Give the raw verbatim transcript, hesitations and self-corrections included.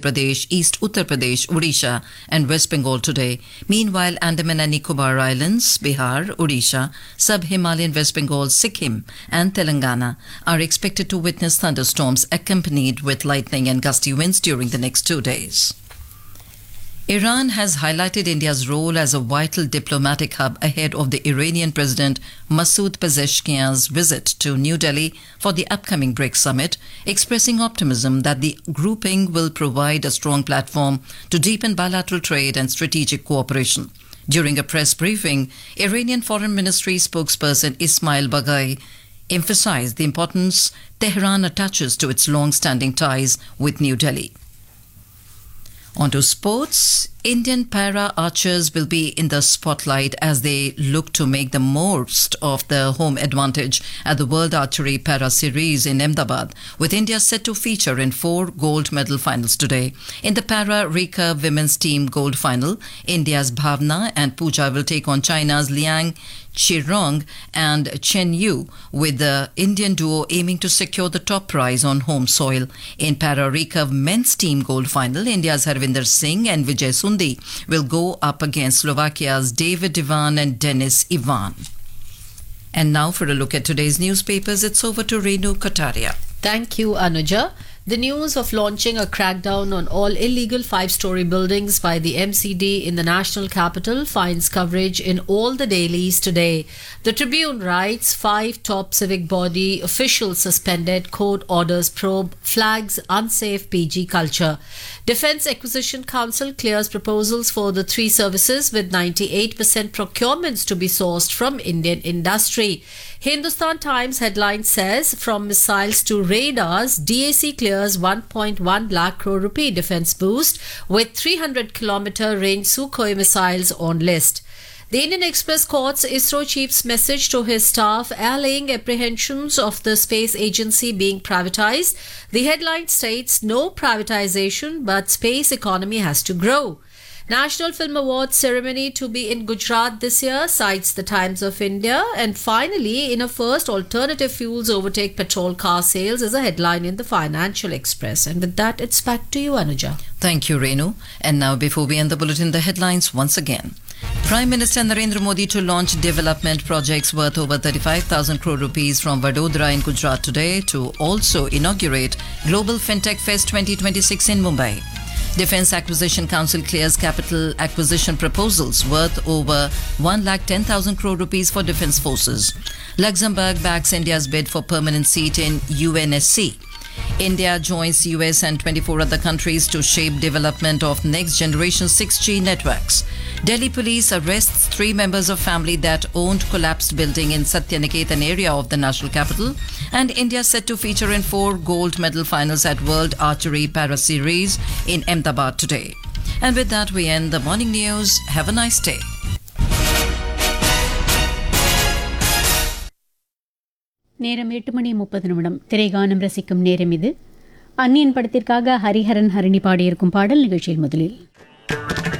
Pradesh, East Uttar Pradesh, Odisha and West Bengal today. Meanwhile, Andaman and Nicobar Islands, Bihar, Odisha, Sub-Himalayan West Bengal, Sikkim and Telangana are expected to witness thunderstorms accompanied with lightning and gusty winds during the next two days. Iran has highlighted India's role as a vital diplomatic hub ahead of the Iranian President Masoud Pezeshkian's visit to New Delhi for the upcoming BRICS summit, expressing optimism that the grouping will provide a strong platform to deepen bilateral trade and strategic cooperation. During a press briefing, Iranian Foreign Ministry spokesperson Ismail Baghai emphasized the importance Tehran attaches to its long-standing ties with New Delhi. On to sports. Indian para-archers will be in the spotlight as they look to make the most of the home advantage at the World Archery Para Series in Ahmedabad, with India set to feature in four gold medal finals today. In the para recurve women's team gold final, India's Bhavna and Pooja will take on China's Liang Chirong and Chen Yu, with the Indian duo aiming to secure the top prize on home soil. In para recurve men's team gold final, India's Harvinder Singh and Vijay Sundi will go up against Slovakia's David Ivan and Denis Ivan. And now for a look at today's newspapers, it's over to Renu Kataria. Thank you, Anuja. The news of launching a crackdown on all illegal five-story buildings by the M C D in the national capital finds coverage in all the dailies today. The Tribune writes, five top civic body officials suspended, court orders probe, flags unsafe P G culture. Defence Acquisition Council clears proposals for the three services with ninety-eight percent procurements to be sourced from Indian industry. Hindustan Times headline says, from missiles to radars, D A C clears one point one lakh crore rupee defence boost with three hundred kilometre range Sukhoi missiles on list. The Indian Express quotes ISRO chief's message to his staff allaying apprehensions of the space agency being privatized. The headline states, no privatization, but space economy has to grow. National Film Awards ceremony to be in Gujarat this year, cites the Times of India. And finally, in a first, alternative fuels overtake petrol car sales as a headline in the Financial Express. And with that, it's back to you, Anuja. Thank you, Renu. And now, before we end the bulletin, the headlines once again. Prime Minister Narendra Modi to launch development projects worth over thirty-five thousand crore rupees from Vadodara in Gujarat today to also inaugurate Global FinTech Fest twenty twenty-six in Mumbai. Defence Acquisition Council clears capital acquisition proposals worth over one lakh ten thousand crore rupees for defence forces. Luxembourg backs India's bid for permanent seat in U N S C. India joins U S and twenty-four other countries to shape development of next generation six G networks. Delhi police arrests three members of family that owned collapsed building in Satyaniketan area of the national capital. And India set to feature in four gold medal finals at World Archery Para Series in Ahmedabad today. And with that, we end the morning news. Have a nice day. நேரம் எட்டு மணி முப்பது நிமிடம் திரைகானம் ரசிக்கும் நேரம் இது. அந்நியன் படத்திற்காக ஹரிஹரன் ஹரிணி பாடியிருக்கும் பாடல் நிகழ்ச்சியில் முதலில்